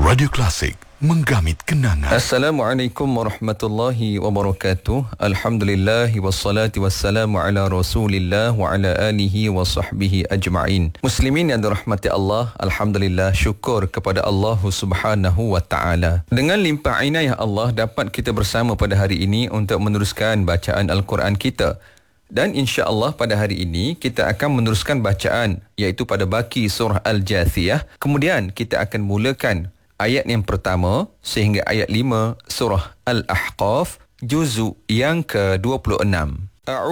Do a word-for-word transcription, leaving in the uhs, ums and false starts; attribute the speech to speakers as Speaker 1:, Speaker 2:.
Speaker 1: Radio Klasik, menggamit kenangan.
Speaker 2: Assalamualaikum warahmatullahi wabarakatuh. Alhamdulillah wassalatu wassalamu ala Rasulillah wa ala alihi wa sahbihi ajma'in. Muslimin yang dirahmati Allah, alhamdulillah, syukur kepada Allah Subhanahu wa taala. Dengan limpah inayah Allah dapat kita bersama pada hari ini untuk meneruskan bacaan Al-Quran kita. Dan insya-Allah pada hari ini kita akan meneruskan bacaan iaitu pada baki surah Al-Jathiyah. Kemudian kita akan mulakan ayat yang pertama sehingga ayat lima surah Al-Ahqaf, juzuk yang ke dua puluh enam.